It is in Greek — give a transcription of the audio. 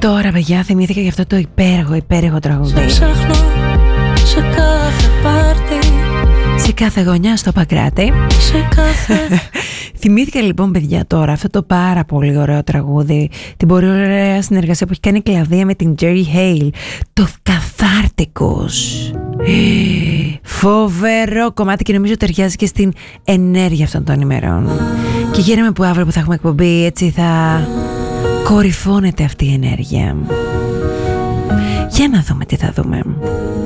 τώρα, παιδιά, θυμήθηκα γι' αυτό το υπέροχο τραγούδι. Σε ψάχνω σε κάθε πάρτι, σε κάθε γωνιά στο Παγκράτη. σε κάθε... Θυμήθηκα λοιπόν, παιδιά, τώρα αυτό το πάρα πολύ ωραίο τραγούδι, την πολύ ωραία συνεργασία που έχει κάνει η Κλαδία με την Jerry Hale, το Καθάρτικος. Φοβερό κομμάτι και νομίζω ταιριάζει και στην ενέργεια αυτών των ημερών. Και χαίρομαι που αύριο που θα έχουμε εκπομπή έτσι θα κορυφώνεται αυτή η ενέργεια. Για να δούμε τι θα δούμε.